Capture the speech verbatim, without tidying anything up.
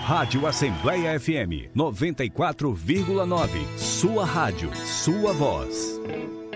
Rádio Assembleia F M noventa e quatro vírgula nove. Sua rádio, sua voz.